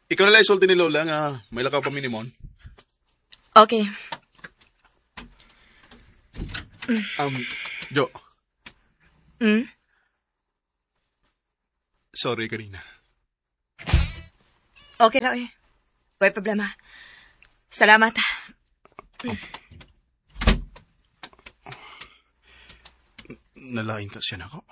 ikaw nala isulti ni Lola nga may lakaw pa minimon. Okay. Jo. Hmm? Sorry, Karina. Okay na eh. May problema. Salamat. Nalain ka siya na ako?